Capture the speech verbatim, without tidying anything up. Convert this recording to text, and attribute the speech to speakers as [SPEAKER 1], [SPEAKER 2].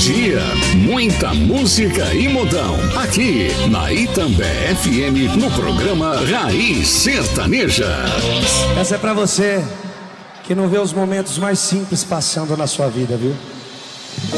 [SPEAKER 1] dia, muita música e modão. Aqui na Itambé F M, no programa Raiz Sertaneja.
[SPEAKER 2] Essa é pra você que não vê os momentos mais simples passando na sua vida, viu?